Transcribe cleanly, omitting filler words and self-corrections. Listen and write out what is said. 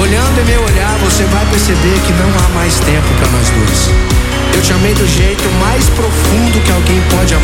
Olhando em meu olhar, você vai perceber que não há mais tempo pra nós dois. Eu te amei do jeito mais profundo que alguém pode